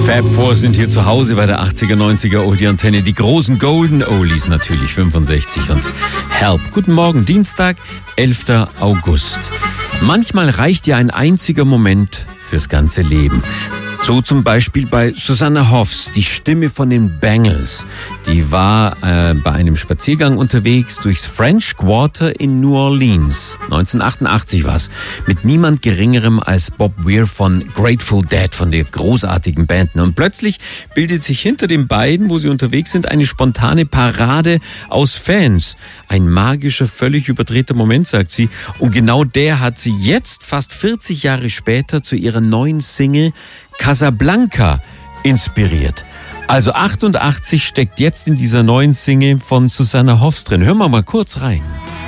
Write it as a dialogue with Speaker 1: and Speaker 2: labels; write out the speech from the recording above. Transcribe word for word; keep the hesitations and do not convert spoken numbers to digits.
Speaker 1: Fab Four sind hier zu Hause bei der achtziger, neunziger Oldie-Antenne. Die großen Golden Oldies natürlich, fünfundsechzig und Help. Guten Morgen, Dienstag, elfter August. Manchmal reicht ja ein einziger Moment fürs ganze Leben. So zum Beispiel bei Susanna Hoffs, die Stimme von den Bangles. Die war äh, bei einem Spaziergang unterwegs durchs French Quarter in New Orleans. neunzehnhundertachtundachtzig war's. Mit niemand Geringerem als Bob Weir von Grateful Dead, von der großartigen Band. Und plötzlich bildet sich hinter den beiden, wo sie unterwegs sind, eine spontane Parade aus Fans. Ein magischer, völlig überdrehter Moment, sagt sie. Und genau der hat sie jetzt, fast vierzig Jahre später, zu ihrer neuen Single Casablanca inspiriert. Also achtundachtzig steckt jetzt in dieser neuen Single von Susanna Hoffs drin. Hören wir mal kurz rein.